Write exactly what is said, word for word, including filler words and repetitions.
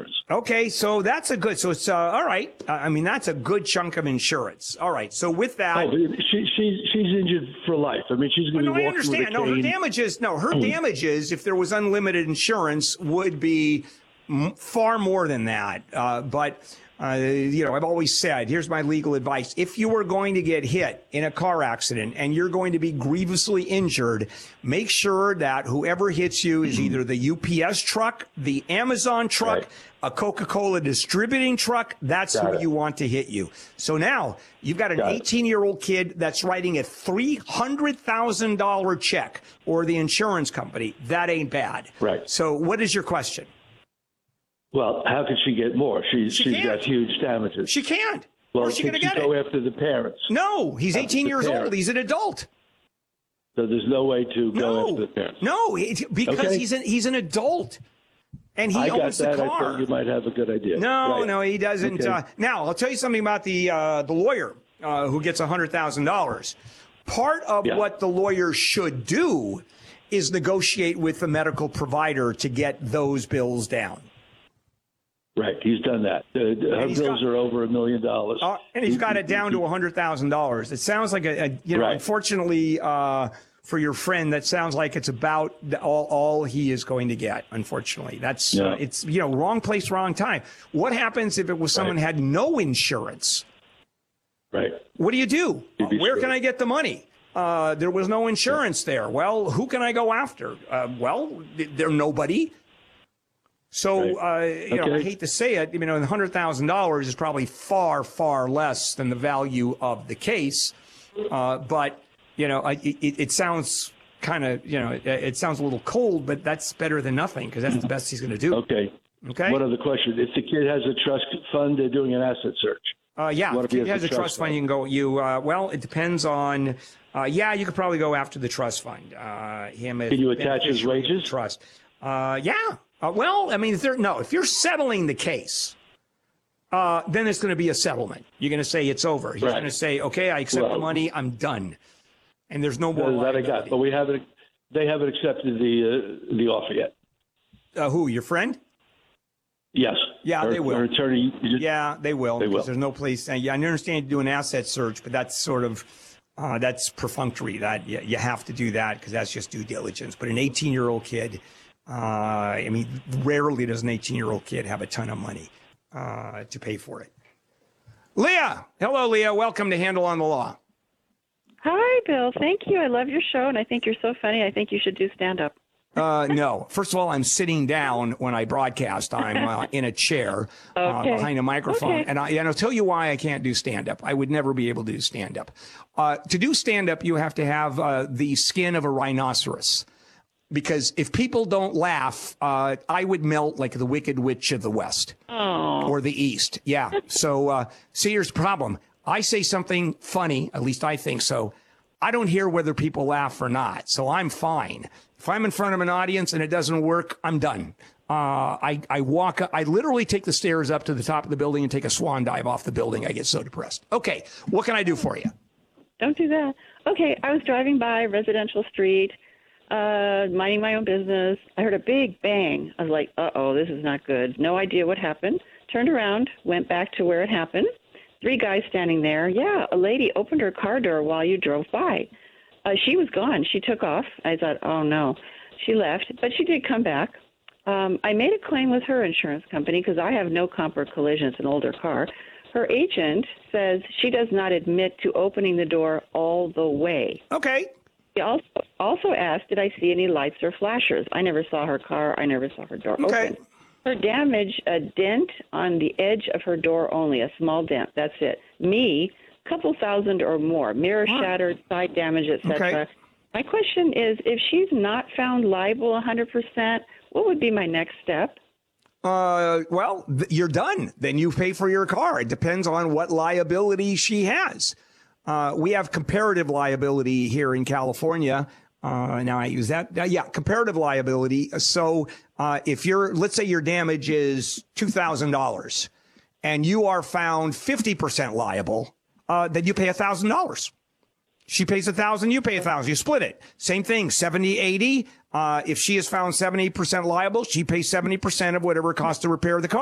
insurance. Okay, so that's a good. So it's uh, all right. Uh, I mean, that's a good chunk of insurance. All right. So with that, Oh, she, she she's injured for life. I mean, she's going to well, be no, I walking with a understand. No, her cane. damages. No, her damages, if there was unlimited insurance, would be m- far more than that. Uh, but. Uh, you know, I've always said, here's my legal advice. If you are going to get hit in a car accident and you're going to be grievously injured, make sure that whoever hits you is either the U P S truck, the Amazon truck, Right. a Coca-Cola distributing truck. That's Got who it. you want to hit you. So now you've got an Got it. eighteen-year-old kid that's writing a three hundred thousand dollars check, or the insurance company. That ain't bad. Right. So what is your question? Well, how could she get more? She, She she's can't. got huge damages. She can't. well, Where's she can going to she get go it? after the parents? No, he's After eighteen the years parents. old. He's an adult. So there's no way to go No, after the parents. no, it, because Okay. he's an he's an adult, and he I got owns that. the I car. thought you might have a good idea. No, Right. no, he doesn't. Okay. Uh, now, I'll tell you something about the uh, the lawyer uh, who gets one hundred thousand dollars. Part of Yeah. what the lawyer should do is negotiate with the medical provider to get those bills down. Right, he's done that. Uh, her he's bills got- are over a million dollars. Uh, and he's got it down to one hundred thousand dollars. It sounds like a, a you know, Right. unfortunately uh, for your friend, that sounds like it's about the- all, all he is going to get. Unfortunately, that's uh, Yeah. it's you know wrong place, wrong time. What happens if it was someone Right. had no insurance? Right. What do you do? You'd be Where screwed. can I get the money? Uh, there was no insurance there. Well, who can I go after? Uh, well, th- they're nobody. So, uh, you know, I Okay. hate to say it, you know, one hundred thousand dollars is probably far, far less than the value of the case. Uh, but, you know, I, it, it sounds kind of, you know, it, it sounds a little cold, but that's better than nothing because that's the best he's going to do. Okay. Okay. One other question. If the kid has a trust fund, they're doing an asset search. Uh, yeah, What if if he he has has a a trust trust fund, fund? you can go. You uh, well, it depends on. Uh, yeah, you could probably go after the trust fund. Uh, him as Can you attach his beneficiary of the wages? Trust. Uh, yeah. Uh, well, I mean, if they're, no, if you're settling the case, uh, then it's going to be a settlement. You're going to say it's over. He's Right. going to say, okay, I accept the Well- money. I'm done, and there's no more. That I got, liability. but we haven't. They haven't accepted the uh, the offer yet. Uh, who? Your friend? Yes. Yeah, Her- they will. Her attorney. Yeah, they will. They because will. There's no place. Uh, yeah, I understand you do an asset search, but that's sort of uh, that's perfunctory. That you, you have to do that because that's just due diligence. But an eighteen-year-old kid, uh, I mean, rarely does an eighteen-year-old kid have a ton of money uh, to pay for it. Leah, hello, Leah. Welcome to Handle on the Law. Hi, Bill. Thank you. I love your show, and I think you're so funny. I think you should do stand-up. Uh, no. First of all, I'm sitting down when I broadcast. I'm uh, in a chair uh, Okay. behind a microphone. Okay. And, I, and I'll tell you why I can't do stand-up. I would never be able to do stand-up. Uh, to do stand-up, you have to have uh, the skin of a rhinoceros. Because if people don't laugh, uh, I would melt like the Wicked Witch of the West. Oh. Or the East. Yeah. So, uh, see, here's the problem. I say something funny, at least I think so. I don't hear whether people laugh or not, so I'm fine. If I'm in front of an audience and it doesn't work, I'm done. Uh, I, I walk, I literally take the stairs up to the top of the building and take a swan dive off the building. I get so depressed. Okay, what can I do for you? Don't do that. Okay, I was driving by residential street, uh, minding my own business. I heard a big bang. I was like, uh-oh, this is not good. No idea what happened. Turned around, went back to where it happened. Three guys standing there. Yeah, a lady opened her car door while you drove by. Uh, she was gone. She took off. I thought, oh, no. She left, but she did come back. Um, I made a claim with her insurance company because I have no comp or collision. It's an older car. Her agent says she does not admit to opening the door all the way. Okay. She also, also asked, did I see any lights or flashers? I never saw her car. I never saw her door Okay. open. Her damage, a dent on the edge of her door only, a small dent. That's it. Me, couple thousand or more, mirror shattered, side damage, et cetera. Okay. My question is, if she's not found liable one hundred percent, what would be my next step? Uh, well, th- you're done. Then you pay for your car. It depends on what liability she has. Uh, we have comparative liability here in California. Uh, now I use that. Uh, yeah, comparative liability. So uh, if you're, let's say your damage is two thousand dollars and you are found fifty percent liable, uh, then you pay one thousand dollars. She pays a thousand, you pay a thousand, you split it. Same thing, seventy, eighty. Uh, if she is found seventy percent liable, she pays seventy percent of whatever it costs to repair the car.